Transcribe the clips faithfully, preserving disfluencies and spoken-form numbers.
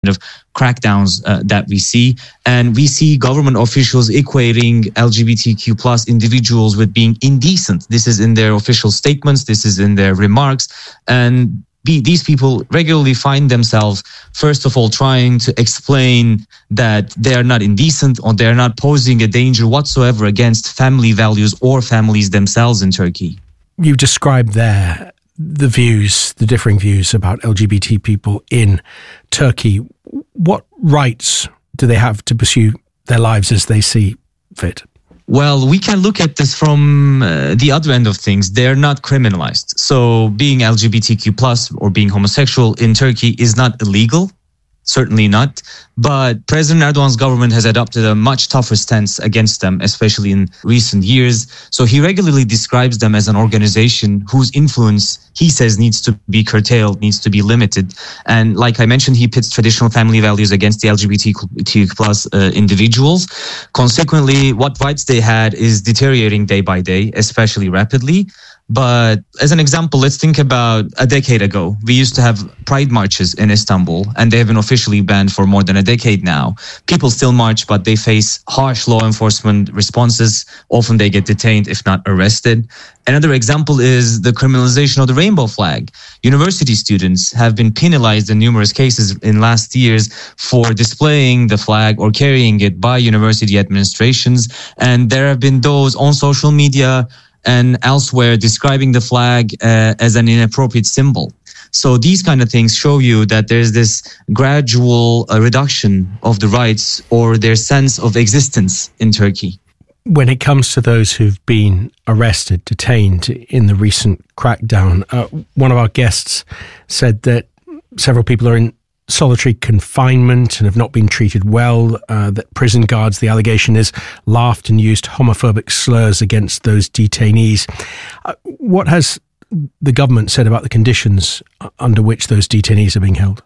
of crackdowns uh, that we see. And we see government officials equating L G B T Q plus individuals with being indecent. This is in their official statements. This is in their remarks. And be, these people regularly find themselves, first of all, trying to explain that they are not indecent or they're not posing a danger whatsoever against family values or families themselves in Turkey. You described there the views, the differing views about L G B T people in Turkey. What rights do they have to pursue their lives as they see fit? Well, we can look at this from uh, the other end of things. They're not criminalized. So being L G B T Q plus or being homosexual in Turkey is not illegal. Certainly not. But President Erdogan's government has adopted a much tougher stance against them, especially in recent years. So he regularly describes them as an organization whose influence, he says, needs to be curtailed, needs to be limited. And like I mentioned, he pits traditional family values against the L G B T Q plus uh, individuals. Consequently, what rights they had is deteriorating day by day, especially rapidly. But as an example, let's think about a decade ago. We used to have pride marches in Istanbul, and they have been officially banned for more than a decade now. People still march, but they face harsh law enforcement responses. Often they get detained, if not arrested. Another example is the criminalization of the rainbow flag. University students have been penalized in numerous cases in last years for displaying the flag or carrying it by university administrations. And there have been those on social media and elsewhere describing the flag uh, as an inappropriate symbol. So these kind of things show you that there's this gradual uh, reduction of the rights or their sense of existence in Turkey. When it comes to those who've been arrested, detained in the recent crackdown, uh, one of our guests said that several people are in solitary confinement and have not been treated well, uh, that prison guards, the allegation is, laughed and used homophobic slurs against those detainees. Uh, what has the government said about the conditions under which those detainees are being held?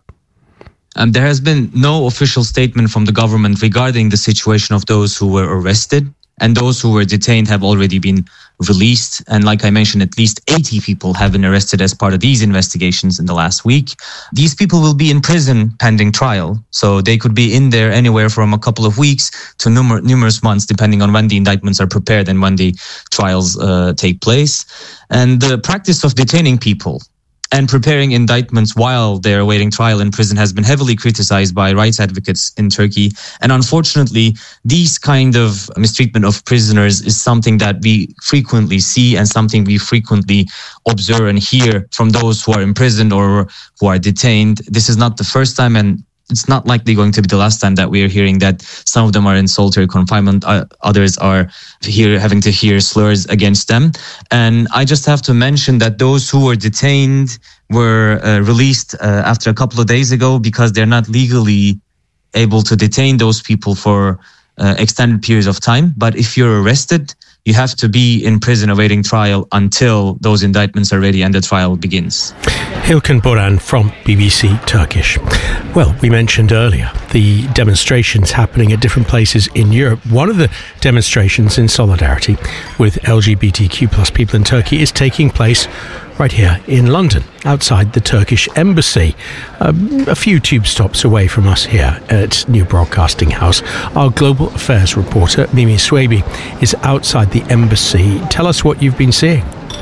Um, there has been no official statement from the government regarding the situation of those who were arrested, and those who were detained have already been released. And like I mentioned, at least eighty people have been arrested as part of these investigations in the last week. These people will be in prison pending trial. So they could be in there anywhere from a couple of weeks to numer- numerous months, depending on when the indictments are prepared and when the trials uh, take place. And the practice of detaining people and preparing indictments while they're awaiting trial in prison has been heavily criticized by rights advocates in Turkey. And unfortunately, these kind of mistreatment of prisoners is something that we frequently see and something we frequently observe and hear from those who are imprisoned or who are detained. This is not the first time, and it's not likely going to be the last time that we are hearing that some of them are in solitary confinement. Uh, others are here having to hear slurs against them. And I just have to mention that those who were detained were uh, released uh, after a couple of days ago because they're not legally able to detain those people for uh, extended periods of time. But if you're arrested, you have to be in prison awaiting trial until those indictments are ready and the trial begins. Hilkun Boran from B B C Turkish. Well, we mentioned earlier the demonstrations happening at different places in Europe. One of the demonstrations in solidarity with L G B T Q plus people in Turkey is taking place right here in London, outside the Turkish embassy, um, a few tube stops away from us here at New Broadcasting House. Our global affairs reporter, Mimi Swaby, is outside the embassy. Tell us what you've been seeing.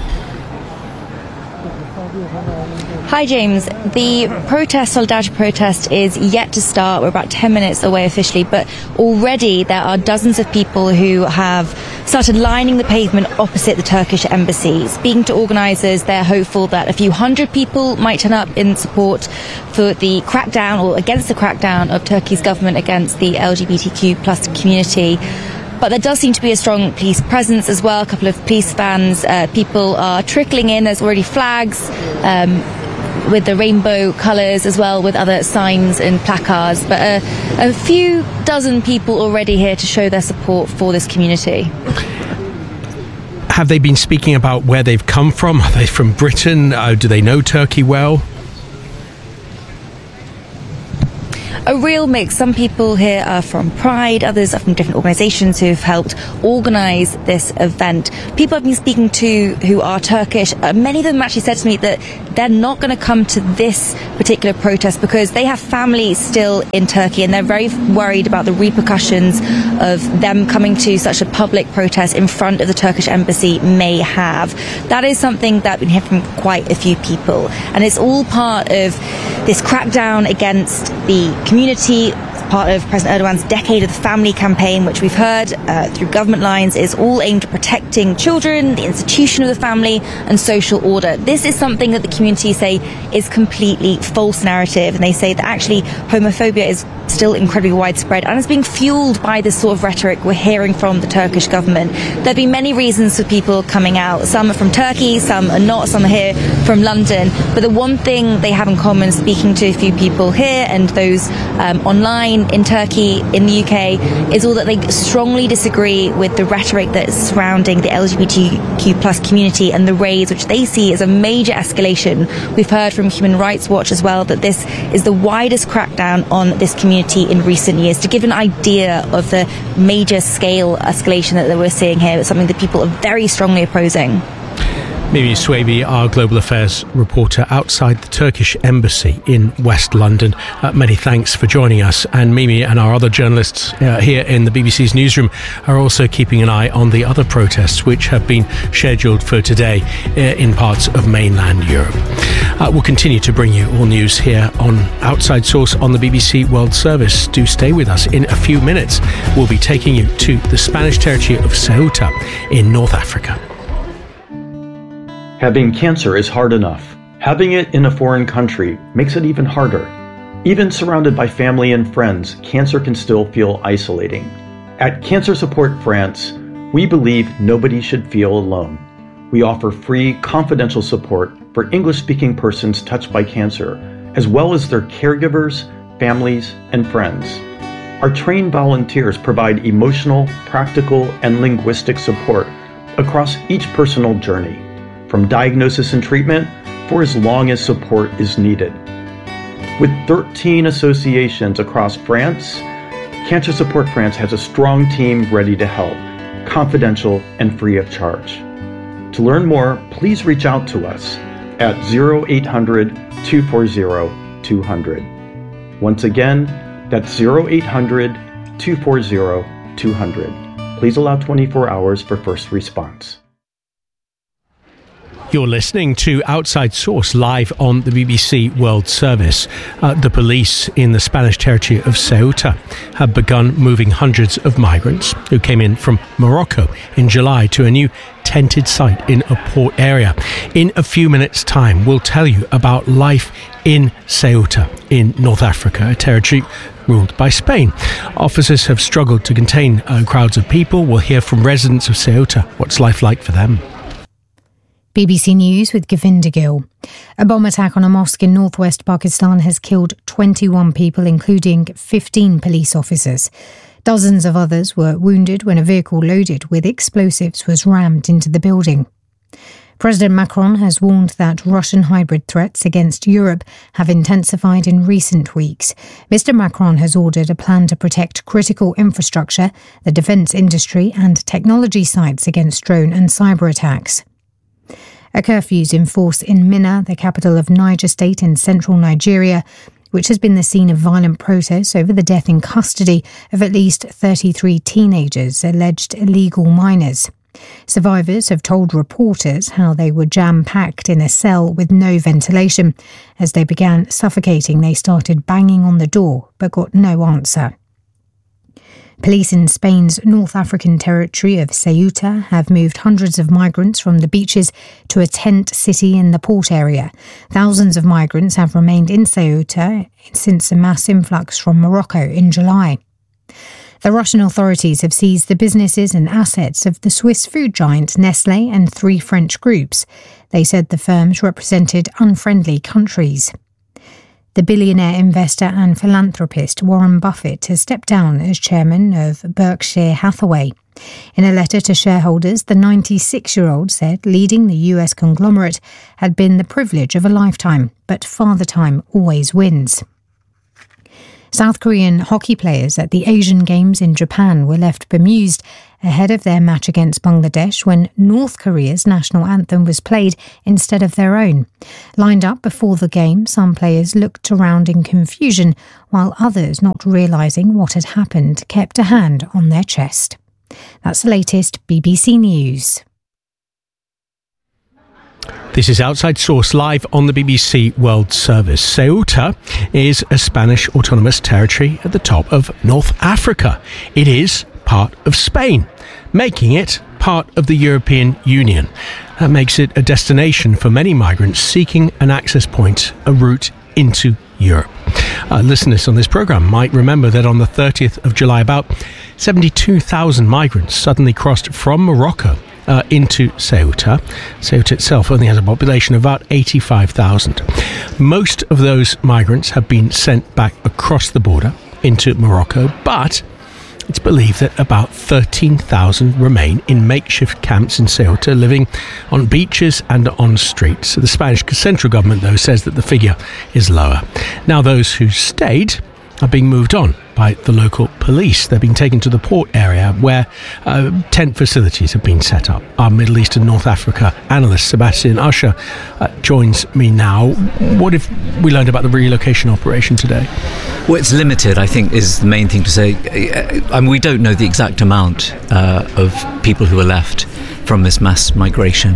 Hi James, the protest, Solidarity protest, is yet to start. We're about ten minutes away officially, but already there are dozens of people who have started lining the pavement opposite the Turkish embassy. Speaking to organisers, they're hopeful that a few hundred people might turn up in support for the crackdown or against the crackdown of Turkey's government against the L G B T Q plus community. But there does seem to be a strong police presence as well. A couple of police vans, uh, people are trickling in. There's already flags um, with the rainbow colours as well, with other signs and placards. But uh, a few dozen people already here to show their support for this community. Have they been speaking about where they've come from? Are they from Britain? Uh, do they know Turkey well? A real mix. Some people here are from Pride, others are from different organisations who've helped organise this event. People I've been speaking to who are Turkish, uh, many of them actually said to me that they're not going to come to this particular protest because they have family still in Turkey and they're very worried about the repercussions of them coming to such a public protest in front of the Turkish embassy may have. That is something that we hear from quite a few people, and it's all part of this crackdown against the community, part of President Erdogan's Decade of the Family campaign, which we've heard uh, through government lines is all aimed at protecting children, the institution of the family and social order. This is something that the community say is completely false narrative, and they say that actually homophobia is still incredibly widespread and is being fueled by this sort of rhetoric we're hearing from the Turkish government. There have been many reasons for people coming out. Some are from Turkey, some are not, some are here from London. But the one thing they have in common, speaking to a few people here and those um, online in Turkey, in the U K, is all that they strongly disagree with the rhetoric that is surrounding the L G B T Q plus community and the raids, which they see as a major escalation. We've heard from Human Rights Watch as well that this is the widest crackdown on this community in recent years. To give an idea of the major scale escalation that we're seeing here, it's something that people are very strongly opposing. Mimi Swaby, our global affairs reporter outside the Turkish embassy in West London. Uh, many thanks for joining us. And Mimi and our other journalists uh, here in the B B C's newsroom are also keeping an eye on the other protests which have been scheduled for today uh, in parts of mainland Europe. Uh, we'll continue to bring you all news here on Outside Source on the B B C World Service. Do stay with us. In a few minutes, we'll be taking you to the Spanish territory of Ceuta in North Africa. Having cancer is hard enough. Having it in a foreign country makes it even harder. Even surrounded by family and friends, cancer can still feel isolating. At Cancer Support France, we believe nobody should feel alone. We offer free, confidential support for English-speaking persons touched by cancer, as well as their caregivers, families, and friends. Our trained volunteers provide emotional, practical, and linguistic support across each personal journey, from diagnosis and treatment for as long as support is needed. With thirteen associations across France, Cancer Support France has a strong team ready to help, confidential and free of charge. To learn more, please reach out to us at zero eight hundred, two four zero, two hundred. Once again, that's zero eight hundred, two four zero, two hundred. Please allow twenty-four hours for first response. You're listening to Outside Source live on the B B C World Service. Uh, the police in the Spanish territory of Ceuta have begun moving hundreds of migrants who came in from Morocco in July to a new tented site in a port area. In a few minutes' time, we'll tell you about life in Ceuta in North Africa, a territory ruled by Spain. Officers have struggled to contain uh, crowds of people. We'll hear from residents of Ceuta. What's life like for them? B B C News with Govinda Gill. A bomb attack on a mosque in northwest Pakistan has killed twenty-one people, including fifteen police officers. Dozens of others were wounded when a vehicle loaded with explosives was rammed into the building. President Macron has warned that Russian hybrid threats against Europe have intensified in recent weeks. Mister Macron has ordered a plan to protect critical infrastructure, the defence industry and technology sites against drone and cyber attacks. A curfew's in force in Minna, the capital of Niger State in central Nigeria, which has been the scene of violent protests over the death in custody of at least thirty-three teenagers, alleged illegal minors. Survivors have told reporters how they were jam-packed in a cell with no ventilation. As they began suffocating, they started banging on the door, but got no answer. Police in Spain's North African territory of Ceuta have moved hundreds of migrants from the beaches to a tent city in the port area. Thousands of migrants have remained in Ceuta since a mass influx from Morocco in July. The Russian authorities have seized the businesses and assets of the Swiss food giant Nestlé and three French groups. They said the firms represented unfriendly countries. The billionaire investor and philanthropist Warren Buffett has stepped down as chairman of Berkshire Hathaway. In a letter to shareholders, the ninety-six-year-old said leading the U S conglomerate had been the privilege of a lifetime, but father time always wins. South Korean hockey players at the Asian Games in Japan were left bemused ahead of their match against Bangladesh when North Korea's national anthem was played instead of their own. Lined up before the game, some players looked around in confusion, while others, not realising what had happened, kept a hand on their chest. That's the latest B B C News. This is Outside Source live on the B B C World Service. Ceuta is a Spanish autonomous territory at the top of North Africa. It is part of Spain, making it part of the European Union. That makes it a destination for many migrants seeking an access point, a route into Europe. Uh, listeners on this programme might remember that on the thirtieth of July, about seventy-two thousand migrants suddenly crossed from Morocco Uh, into Ceuta. Ceuta itself only has a population of about eighty-five thousand. Most of those migrants have been sent back across the border into Morocco, but it's believed that about thirteen thousand remain in makeshift camps in Ceuta, living on beaches and on streets. The Spanish central government, though, says that the figure is lower. Now, those who stayed are being moved on by the local police. They're being taken to the port area where uh, tent facilities have been set up. Our Middle East and North Africa analyst Sebastian Usher uh, joins me now. What have we learned about the relocation operation today? Well, it's limited, I think, is the main thing to say. I mean, we don't know the exact amount uh, of people who are left from this mass migration.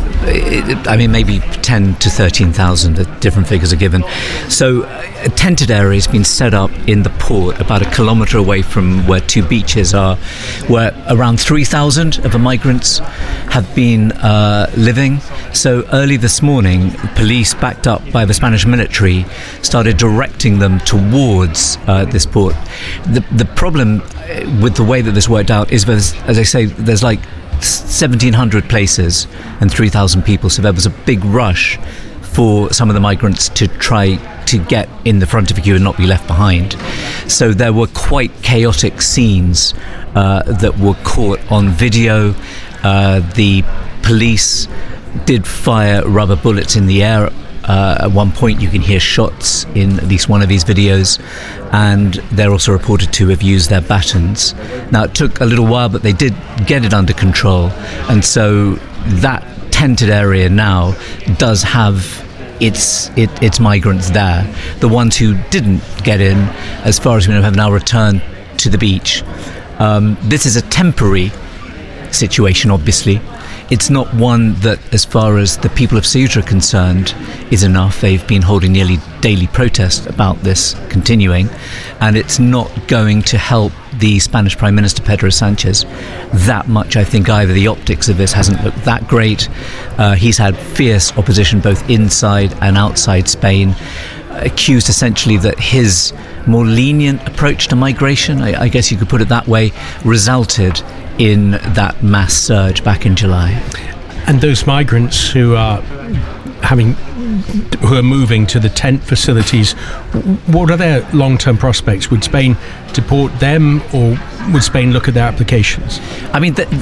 It, I mean, maybe ten to thirteen thousand, different figures are given. So a tented area has been set up in the port about a kilometre away from where two beaches are, where around three thousand of the migrants have been uh, living. So early this morning, police, backed up by the Spanish military, started directing them towards uh, this port. The, the problem with the way that this worked out is, there's, as I say, there's like seventeen hundred places and three thousand people, so there was a big rush for some of the migrants to try to get in the front of the queue and not be left behind. So there were quite chaotic scenes uh, that were caught on video. Uh, the police did fire rubber bullets in the air. Uh, at one point you can hear shots in at least one of these videos, and they're also reported to have used their batons. Now, it took a little while, but they did get it under control, and so that tented area now does have its it, its migrants there. The ones who didn't get in, as far as we know, have now returned to the beach. Um, this is a temporary situation, obviously. It's not one that, as far as the people of Ceuta are concerned, is enough. They've been holding nearly daily protests about this continuing, and it's not going to help the Spanish Prime Minister Pedro Sanchez that much, I think, either. The optics of this hasn't looked that great. Uh, he's had fierce opposition both inside and outside Spain, accused essentially that his more lenient approach to migration, I, I guess you could put it that way, resulted in that mass surge back in July. And those migrants who are having who are moving to the tent facilities, what are their long-term prospects? Would Spain deport them, or would Spain look at their applications? I mean, the,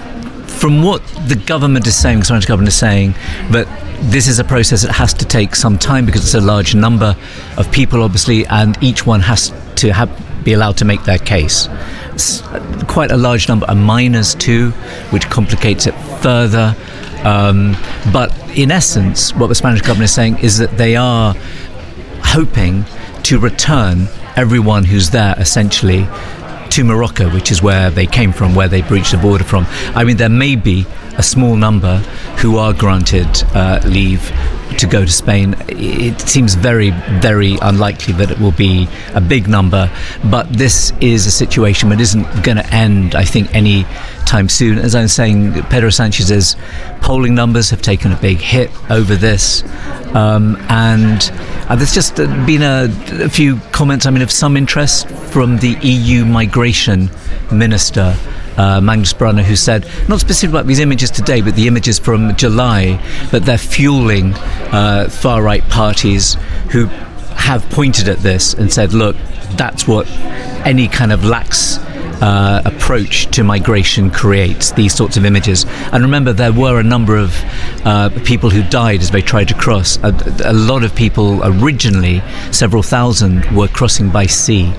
from what the government is saying, the Spanish government is saying, that this is a process that has to take some time because it's a large number of people, obviously, and each one has to have, be allowed to make their case. It's quite a large number of minors too, which complicates it further. Um, but in essence, what the Spanish government is saying is that they are hoping to return everyone who's there, essentially, to Morocco, which is where they came from, where they breached the border from. I mean, there may be a small number who are granted uh, leave to go to Spain. It seems very, very unlikely that it will be a big number, but this is a situation that isn't going to end, I think, any time soon. As I'm saying, Pedro Sanchez's polling numbers have taken a big hit over this, um, and uh, there's just been a, a few comments, I mean, of some interest from the E U migration minister, Uh, Magnus Brunner, who said, not specifically about these images today, but the images from July, that they're fueling uh, far-right parties who have pointed at this and said, look, that's what any kind of lax uh, approach to migration creates these sorts of images. And remember, there were a number of uh, people who died as they tried to cross. A, a lot of people originally, several thousand, were crossing by sea.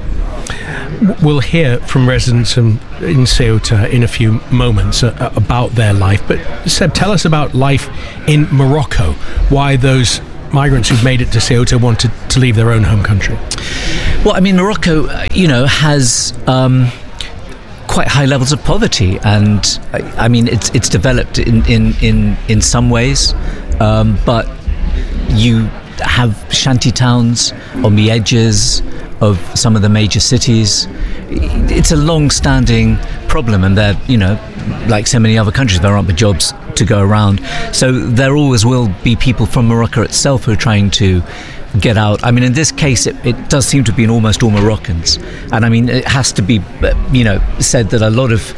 We'll hear from residents in, in Ceuta in a few moments uh, about their life. But Seb, tell us about life in Morocco. Why those migrants who've made it to Ceuta wanted to leave their own home country. Well, I mean, Morocco, you know, has um, quite high levels of poverty, and I, I mean, it's it's developed in in in, in some ways, um, but you have shanty towns on the edges of some of the major cities. It's a long-standing problem, and they're, you know, like so many other countries, there aren't the jobs to go around. So there always will be people from Morocco itself who are trying to get out. I mean, in this case, it, it does seem to be almost all Moroccans. And I mean, it has to be, you know, said that a lot of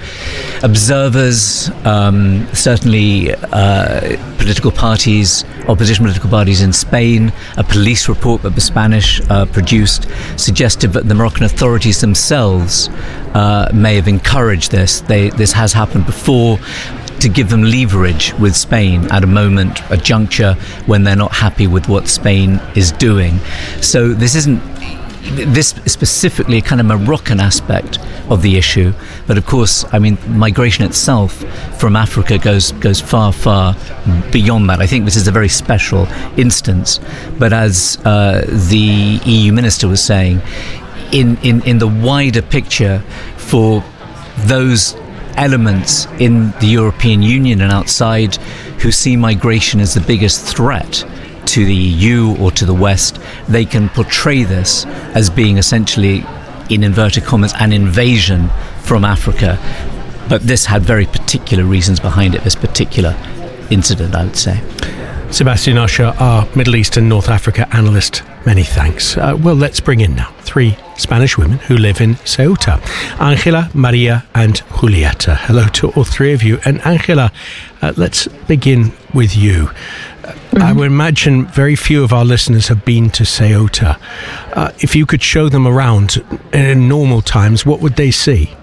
observers, um, certainly uh, political parties, opposition political parties in Spain, a police report that the Spanish uh, produced suggested that the Moroccan authorities themselves uh, may have encouraged this. They, this has happened before, to give them leverage with Spain at a moment, a juncture when they're not happy with what Spain is doing. So this isn't this specifically a kind of Moroccan aspect of the issue, but of course, I mean, migration itself from Africa goes goes far, far beyond that. I think this is a very special instance, but as uh, the E U minister was saying, in, in, in the wider picture, for those elements in the European Union and outside who see migration as the biggest threat to the E U or to the West, they can portray this as being essentially, in inverted commas, an invasion from Africa. But this had very particular reasons behind it, this particular incident, I would say. Sebastian Usher, our Middle East and North Africa analyst, many thanks. Uh, well, let's bring in now three Spanish women who live in Ceuta. Angela, Maria and Julieta. Hello to all three of you. And Angela, uh, let's begin with you. Uh, mm-hmm. I would imagine very few of our listeners have been to Ceuta. Uh, if you could show them around in normal times, what would they see?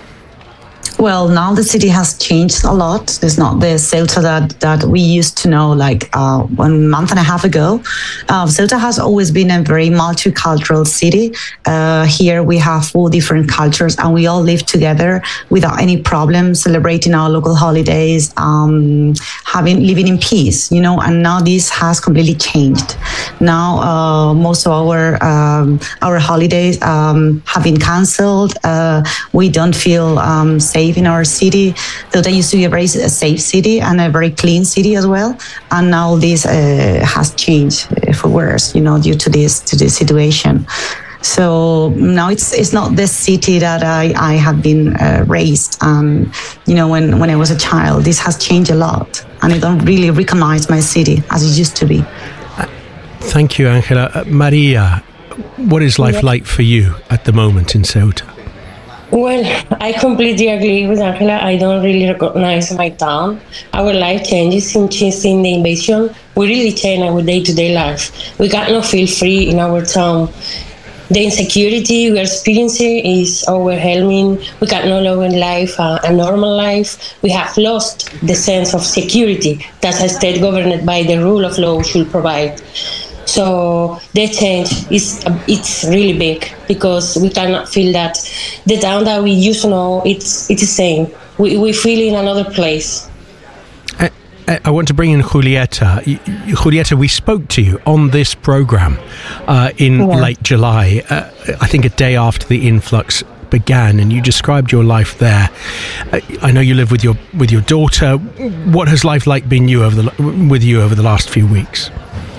Well, now the city has changed a lot. It's not the Ceuta that, that we used to know like uh, one month and a half ago. Uh, Ceuta has always been a very multicultural city. Uh, here we have four different cultures and we all live together without any problem, celebrating our local holidays, um, having living in peace, you know, and now this has completely changed. Now uh, most of our um, our holidays um, have been cancelled. Uh, we don't feel um, safe in our city. Ceuta used to be a very safe city and a very clean city as well, and now this uh, has changed for worse, you know, due to this to this situation. So now it's it's not the city that I, I have been uh, raised, um, you know, when, when I was a child. This has changed a lot, and I don't really recognize my city as it used to be. Thank you, Angela. Uh, Maria, what is life like for you at the moment in Ceuta? Well, I completely agree with Angela. I don't really recognize my town. Our life changes since in the invasion. We really change our day-to-day life. We cannot feel free in our town. The insecurity we are experiencing is overwhelming. We can no longer live a, a normal life. We have lost the sense of security that a state governed by the rule of law should provide. So the change is it's really big because we cannot feel that the town that we used to know, it's it's the same. We we feel in another place. I, I want to bring in Julieta. Julieta, we spoke to you on this program uh, in yeah. late July, uh, I think a day after the influx began, and you described your life there. Uh, I know you live with your with your daughter. What has life like been you over the with you over the last few weeks?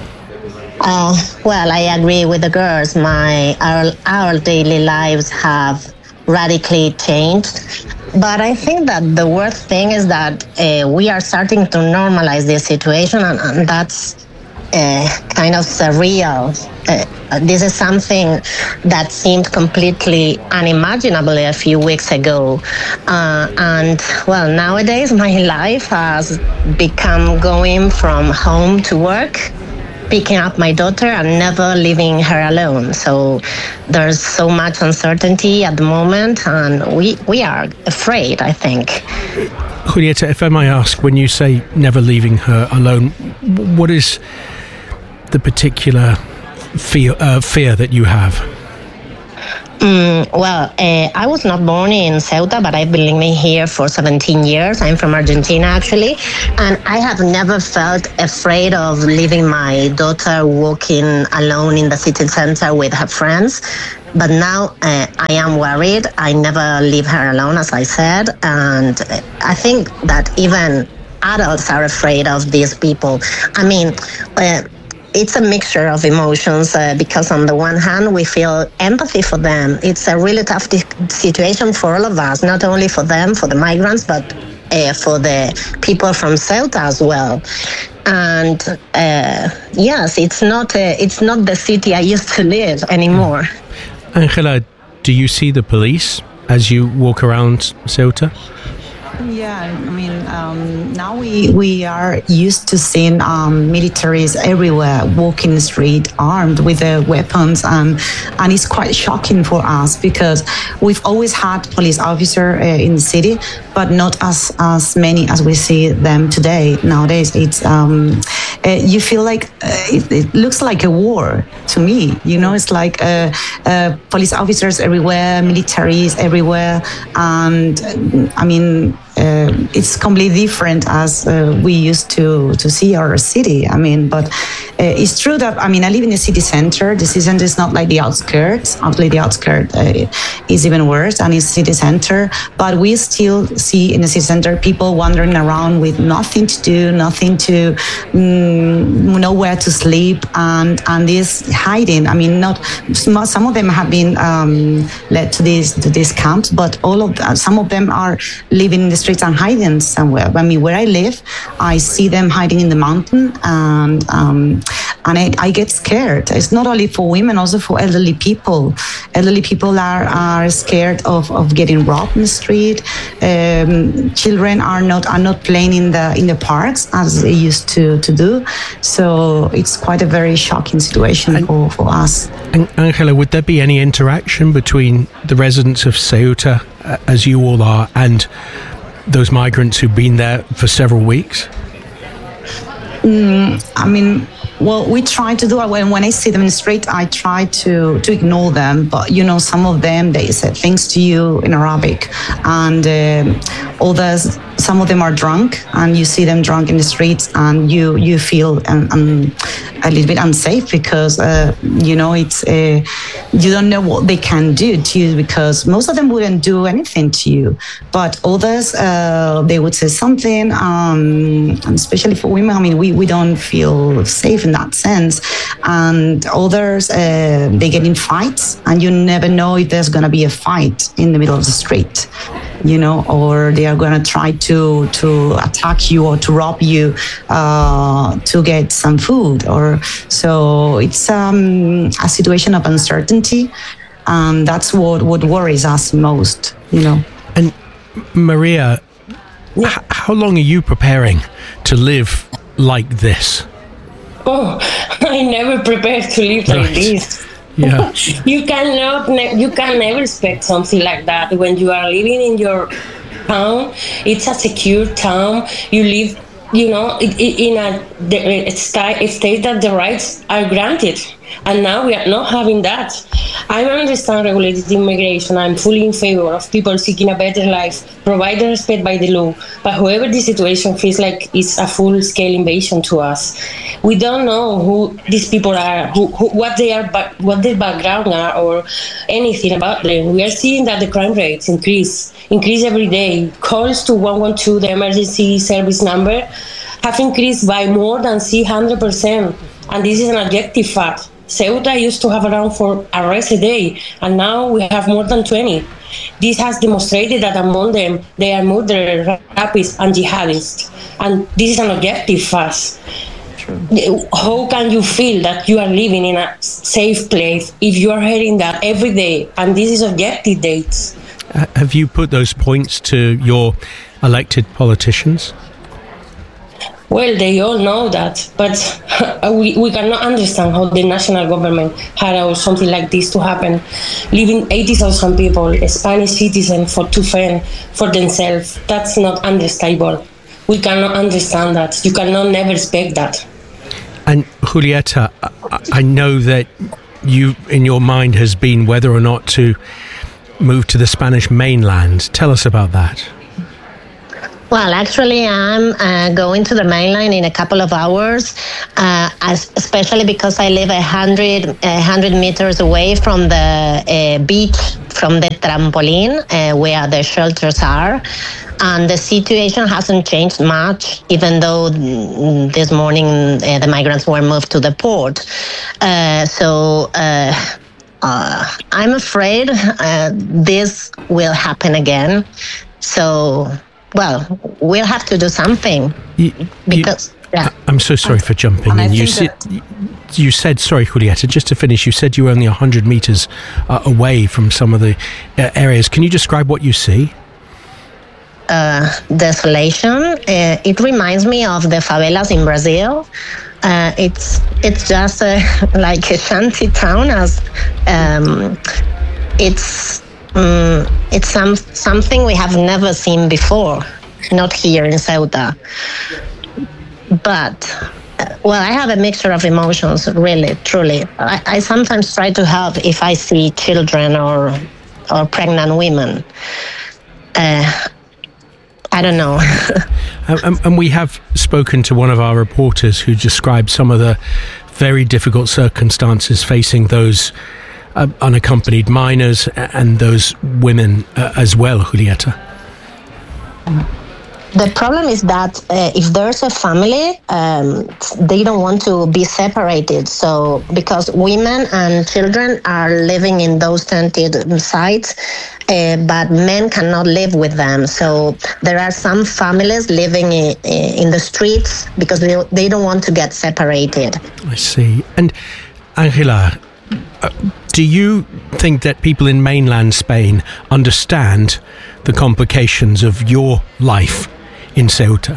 Uh, well, I agree with the girls. My our, our daily lives have radically changed. But I think that the worst thing is that uh, we are starting to normalize this situation, and, and that's uh, kind of surreal. Uh, this is something that seemed completely unimaginable a few weeks ago. Uh, and, well, nowadays my life has become going from home to work, picking up my daughter and never leaving her alone. So there's so much uncertainty at the moment, and we, we are afraid, I think. Julieta, if I may ask, when you say never leaving her alone, what is the particular fear, uh, fear that you have? Mm, well, uh, I was not born in Ceuta, but I've been living here for seventeen years. I'm from Argentina, actually. And I have never felt afraid of leaving my daughter walking alone in the city center with her friends. But now uh, I am worried. I never leave her alone, as I said. And I think that even adults are afraid of these people. I mean, uh, it's a mixture of emotions uh, because on the one hand, we feel empathy for them. It's a really tough di- situation for all of us, not only for them, for the migrants, but uh, for the people from Ceuta as well. And uh, yes, it's not uh, it's not the city I used to live anymore. Angela, do you see the police as you walk around Ceuta? Yeah, I mean, um, now we, we are used to seeing um, militaries everywhere walking the street armed with their weapons, and and it's quite shocking for us because we've always had police officers uh, in the city, but not as as many as we see them today. Nowadays, it's um, uh, you feel like uh, it, it looks like a war to me. You know, it's like uh, uh, police officers everywhere, militaries everywhere, and uh, I mean. Uh, it's completely different as uh, we used to, to see our city. I mean, but uh, it's true that, I mean, I live in the city center. The city center is not like the outskirts. Obviously, the outskirts uh, is even worse, and it's city center. But we still see in the city center people wandering around with nothing to do, nothing to, um, nowhere to sleep, and, and this hiding. I mean, not some of them have been um, led to these to these camps, but all of uh, some of them are living in the streets and hiding somewhere. I mean, where I live, I see them hiding in the mountain, and um, and I, I get scared. It's not only for women, also for elderly people. Elderly people are, are scared of, of getting robbed in the street. Um, children are not are not playing in the in the parks as they used to, to do. So it's quite a very shocking situation and, for, for us. And Angela, would there be any interaction between the residents of Ceuta, uh, as you all are, and those migrants who've been there for several weeks? Mm, I mean, well, we try to do it. When, when I see them in the street, I try to, to ignore them. But, you know, some of them, they say things to you in Arabic. And uh, others, some of them are drunk, and you see them drunk in the streets, and you, you feel um, um, a little bit unsafe because, uh, you know, it's uh, you don't know what they can do to you, because most of them wouldn't do anything to you. But others, uh, they would say something, um, and especially for women, I mean, we, we don't feel safe in that sense. And others, uh, they get in fights, and you never know if there's going to be a fight in the middle of the street, you know, or they are going to try to to attack you or to rob you uh, to get some food. Or so it's um, a situation of uncertainty, and that's what, what worries us most, you know. And Maria, yeah. h- how long are you preparing to live like this? Oh, I never prepared to live right. like this. Yeah. you cannot, ne- you can never expect something like that when you are living in your town. It's a secure town. You live, you know, in a state that the rights are granted. And now we are not having that. I understand regulated immigration. I'm fully in favor of people seeking a better life, provided respect by the law. But however, the situation feels like it's a full-scale invasion to us. We don't know who these people are, who, who, what they are, what their background are, or anything about them. We are seeing that the crime rates increase, increase every day. Calls to one one two, the emergency service number, have increased by more than three hundred percent. And this is an objective fact. Ceuta used to have around four arrests a day, and now we have more than twenty. This has demonstrated that among them, they are murderers, rapists, and jihadists. And this is an objective fact. True. How can you feel that you are living in a safe place if you are hearing that every day? And this is objective dates. Uh, have you put those points to your elected politicians? Well, they all know that, but we, we cannot understand how the national government had allowed something like this to happen. Leaving eighty thousand people, Spanish citizens, for to fend for themselves, that's not understandable. We cannot understand that. You cannot never expect that. And Julieta, I know that you, in your mind, has been whether or not to move to the Spanish mainland. Tell us about that. Well, actually, I'm uh, going to the mainland in a couple of hours, uh, as, especially because I live a hundred, a hundred meters away from the uh, beach, from the trampoline, uh, where the shelters are. And the situation hasn't changed much, even though this morning uh, the migrants were moved to the port. Uh, so uh, uh, I'm afraid uh, this will happen again. So... Well, we'll have to do something you, because. You, yeah. I'm so sorry for jumping in. You said, you said, sorry, Julieta, just to finish, you said you were only one hundred metres uh, away from some of the uh, areas. Can you describe what you see? Uh, desolation. Uh, it reminds me of the favelas in Brazil. Uh, it's it's just uh, like a shanty town. As um, it's. Um, it's some something we have never seen before, not here in Ceuta. But, uh, well, I have a mixture of emotions, really, truly. I, I sometimes try to help if I see children or or pregnant women. Uh, I don't know. and, and we have spoken to one of our reporters who described some of the very difficult circumstances facing those Uh, unaccompanied minors and those women uh, as well, Julieta. The problem is that uh, if there's a family, um, they don't want to be separated. So because women and children are living in those tented sites, uh, but men cannot live with them. So there are some families living in, in the streets because they, they don't want to get separated. I see. And Angela, uh, do you think that people in mainland Spain understand the complications of your life in Ceuta?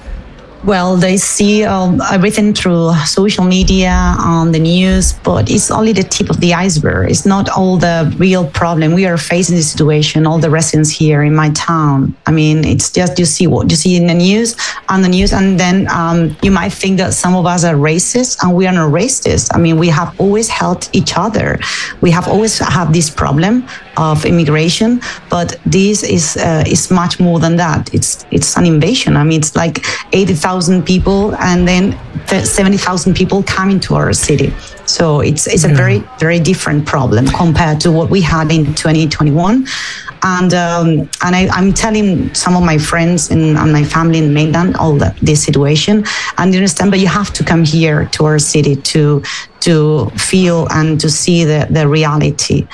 Well, they see um, everything through social media, on the news, but it's only the tip of the iceberg. It's not all the real problem. We are facing this situation, all the residents here in my town. I mean, it's just you see what you see in the news, on the news, and then um, you might think that some of us are racist, and we are not racist. I mean, we have always helped each other. We have always had this problem of immigration, but this is uh, is much more than that. It's it's an invasion. I mean, it's like eighty thousand people, and then seventy thousand people coming to our city. So it's it's a yeah. very very different problem compared to what we had in twenty twenty-one. And um, and I, I'm telling some of my friends and, and my family in mainland all that this situation, and you understand. But you have to come here to our city to to feel and to see the the reality.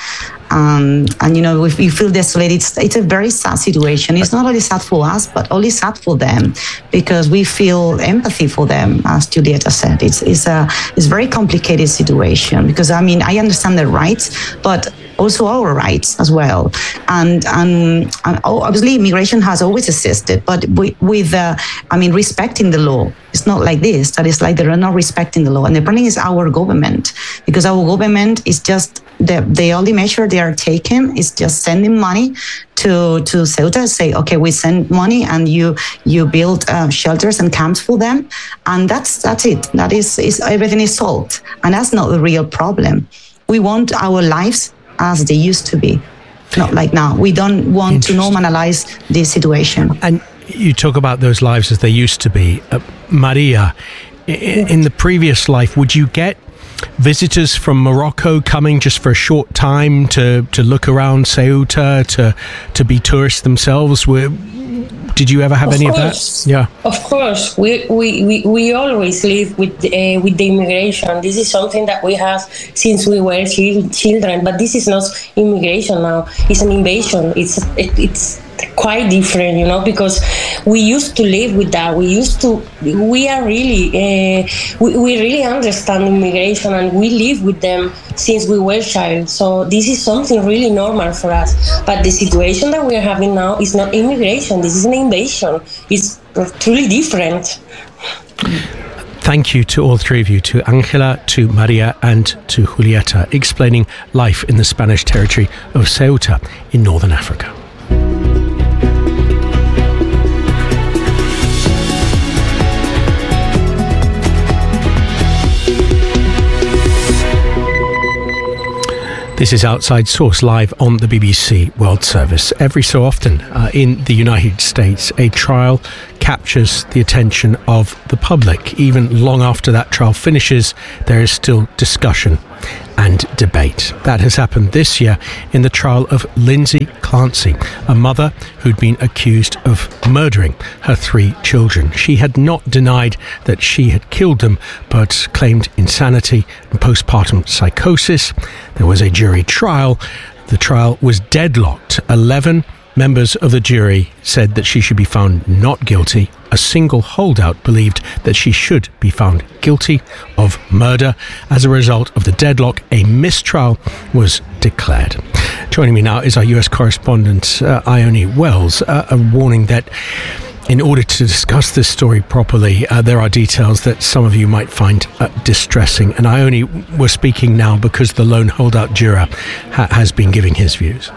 Um, and, you know, if you feel desolated, it's, it's a very sad situation. It's not only sad for us, but only sad for them, because we feel empathy for them, as Julieta said. It's it's a it's a very complicated situation, because, I mean, I understand their rights, but also our rights as well. And, and, and obviously, immigration has always existed, but we, with, uh, I mean, respecting the law. It's not like this, that it's like they're not respecting the law. And the problem is our government, because our government is just, the, the only measure they are taking is just sending money to, to Ceuta, say, okay, we send money and you you build uh, shelters and camps for them. And that's that's it. That is, is everything is solved. And that's not the real problem. We want our lives as they used to be, not like now. We don't want to normalize this situation. And you talk about those lives as they used to be. Uh, Maria, in, in the previous life, would you get visitors from Morocco coming just for a short time to, to look around Ceuta, to to be tourists themselves? Were, did you ever have of any course. of that? Yeah, of course. We we, we, we always live with uh, with the immigration. This is something that we have since we were children. But this is not immigration now. It's an invasion. It's it, it's. quite different, you know, because we used to live with that. We used to, we are really, uh, we, we really understand immigration, and we live with them since we were child. So this is something really normal for us. But the situation that we are having now is not immigration. This is an invasion. It's truly different. Thank you to all three of you, to Angela, to Maria and to Julieta, explaining life in the Spanish territory of Ceuta in northern Africa. This is Outside Source, live on the B B C World Service. Every so often uh, in the United States, a trial captures the attention of the public. Even long after that trial finishes, there is still discussion and debate. That has happened this year in the trial of Lindsay Clancy, a mother who'd been accused of murdering her three children. She had not denied that she had killed them, but claimed insanity and postpartum psychosis. There was a jury trial. The trial was deadlocked. Eleven members of the jury said that she should be found not guilty. A single holdout believed that she should be found guilty of murder. As a result of the deadlock, a mistrial was declared. Joining me now is our U S correspondent, uh, Ione Wells, uh, a warning that in order to discuss this story properly, uh, there are details that some of you might find uh, distressing. And Ione, we're speaking now because the lone holdout juror ha- has been giving his views.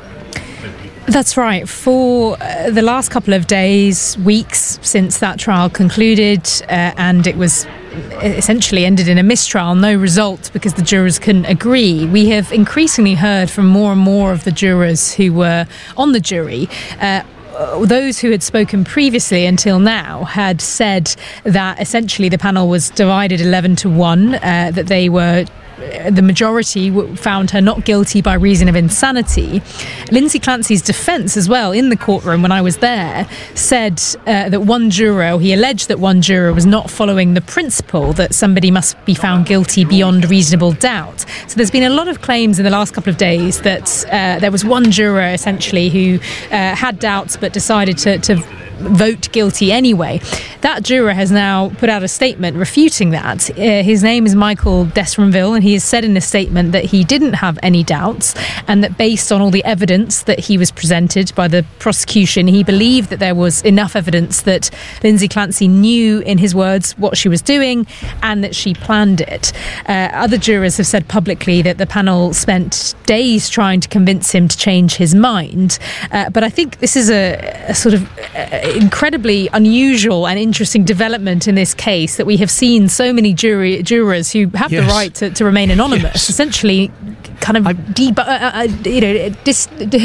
That's right. For uh, the last couple of days, weeks since that trial concluded, uh, and it was essentially ended in a mistrial, no result because the jurors couldn't agree, we have increasingly heard from more and more of the jurors who were on the jury. Uh, Those who had spoken previously until now had said that essentially the panel was divided eleven to one, uh, that they were the majority found her not guilty by reason of insanity. Lindsay Clancy's defence as well in the courtroom when I was there said uh, that one juror, he alleged that one juror was not following the principle that somebody must be found guilty beyond reasonable doubt. So there's been a lot of claims in the last couple of days that uh, there was one juror essentially who uh, had doubts but decided to, to vote guilty anyway. That juror has now put out a statement refuting that. Uh, his name is Michael Desronville, and he has said in a statement that he didn't have any doubts and that based on all the evidence that he was presented by the prosecution, he believed that there was enough evidence that Lindsay Clancy knew, in his words, what she was doing and that she planned it. Uh, other jurors have said publicly that the panel spent days trying to convince him to change his mind. Uh, but I think this is a, a sort of uh, incredibly unusual and interesting development in this case, that we have seen so many jury jurors who have yes. the right to, to remain anonymous, yes. essentially kind of debu- uh, uh, you know, dis-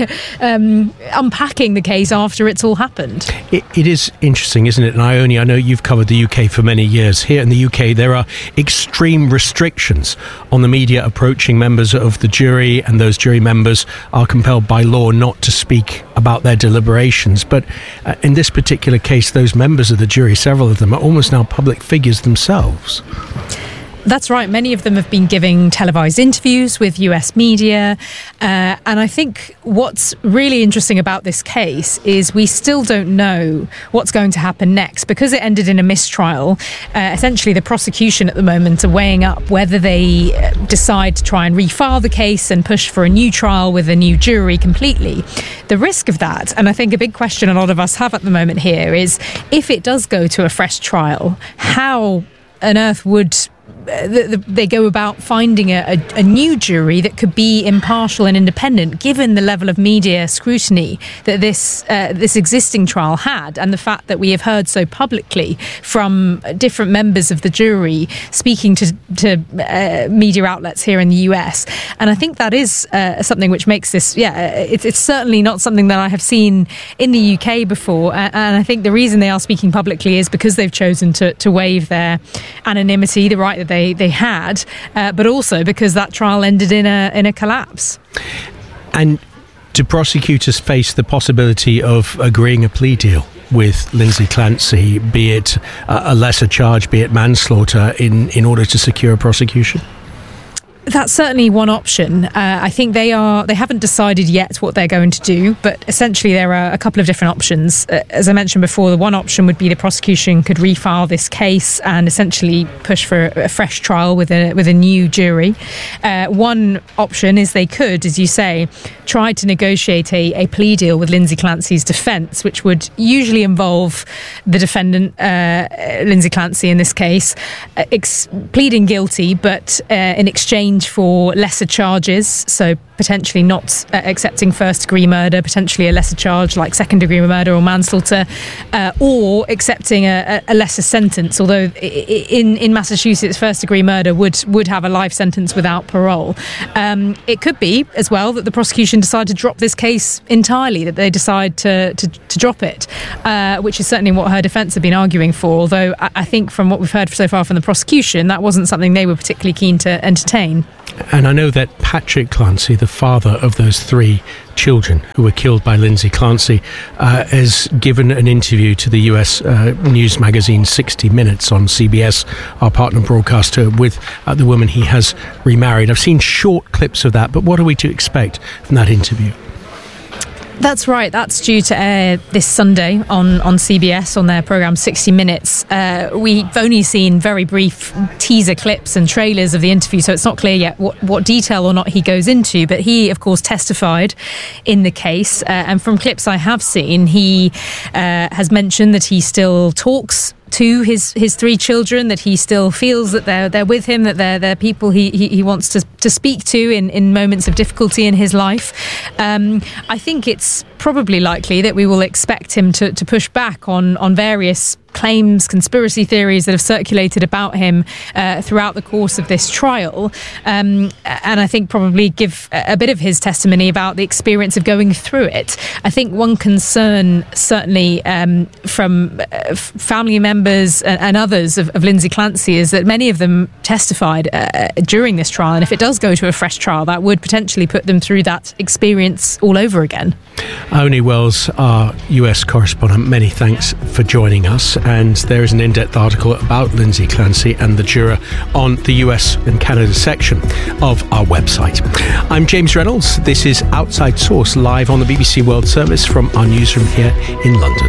um, unpacking the case after it's all happened. It, it is interesting, isn't it? And Ione, I know you've covered the U K for many years. Here in the U K, there are extreme restrictions on the media approaching members of the jury, and those jury members are compelled by law not to speak about their deliberations. But uh, in this particular case, those members of the jury, several of them, are almost now public figures themselves. That's right. Many of them have been giving televised interviews with U S media. Uh, and I think what's really interesting about this case is we still don't know what's going to happen next. Because it ended in a mistrial, uh, essentially the prosecution at the moment are weighing up whether they decide to try and refile the case and push for a new trial with a new jury completely. The risk of that, and I think a big question a lot of us have at the moment here, is if it does go to a fresh trial, how on earth would they go about finding a, a, a new jury that could be impartial and independent, given the level of media scrutiny that this uh, this existing trial had, and the fact that we have heard so publicly from different members of the jury speaking to, to uh, media outlets here in the U S. And I think that is uh, something which makes this, yeah, it's, it's certainly not something that I have seen in the U K before. And I think the reason they are speaking publicly is because they've chosen to, to waive their anonymity, the right that they They, they had, uh, but also because that trial ended in a in a collapse. And do prosecutors face the possibility of agreeing a plea deal with Lindsay Clancy, be it a lesser charge, be it manslaughter, in, in order to secure a prosecution? That's certainly one option. Uh, I think they are. They haven't decided yet what they're going to do, but essentially there are a couple of different options. Uh, as I mentioned before, the one option would be the prosecution could refile this case and essentially push for a fresh trial with a with a new jury. Uh, one option is they could, as you say, try to negotiate a, a plea deal with Lindsay Clancy's defence, which would usually involve the defendant, uh, Lindsay Clancy in this case, uh, ex- pleading guilty, but uh, in exchange for lesser charges, so potentially not uh, accepting first-degree murder, potentially a lesser charge like second-degree murder or manslaughter, uh, or accepting a, a lesser sentence. Although in in Massachusetts, first-degree murder would would have a life sentence without parole. Um, it could be as well that the prosecution decide to drop this case entirely, that they decide to to, to drop it, uh, which is certainly what her defence have been arguing for. Although I, I think from what we've heard so far from the prosecution, that wasn't something they were particularly keen to entertain. And I know that Patrick Clancy, the father of those three children who were killed by Lindsay Clancy, uh, has given an interview to the U S uh, news magazine sixty minutes on C B S, our partner broadcaster, with uh, the woman he has remarried. I've seen short clips of that, but what are we to expect from that interview? That's right. That's due to air this Sunday on, on C B S on their programme sixty minutes. Uh, we've only seen very brief teaser clips and trailers of the interview, so it's not clear yet what, what detail or not he goes into. But he, of course, testified in the case. Uh, and from clips I have seen, he uh, has mentioned that he still talks to his, his three children, that he still feels that they're they're with him, that they're they're people he, he, he wants to, to speak to in, in moments of difficulty in his life. Um, I think it's probably likely that we will expect him to, to push back on, on various claims, conspiracy theories that have circulated about him uh, throughout the course of this trial. Um, and I think probably give a bit of his testimony about the experience of going through it. I think one concern, certainly um, from uh, family members and, and others of, of Lindsay Clancy, is that many of them testified uh, during this trial. And if it does go to a fresh trial, that would potentially put them through that experience all over again. Aoni Wells, our U S correspondent, many thanks for joining us. And there is an in-depth article about Lindsay Clancy and the juror on the U S and Canada section of our website. I'm James Reynolds. This is Outside Source, live on the B B C World Service from our newsroom here in London.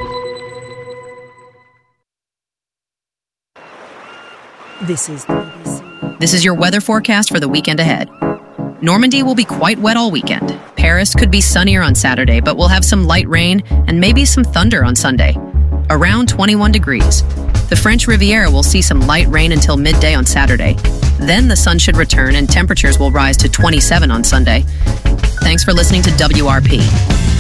This is the B B C. This is your weather forecast for the weekend ahead. Normandy will be quite wet all weekend. Paris could be sunnier on Saturday, but we'll have some light rain and maybe some thunder on Sunday. Around twenty-one degrees. The French Riviera will see some light rain until midday on Saturday. Then the sun should return and temperatures will rise to twenty-seven on Sunday. Thanks for listening to W R P.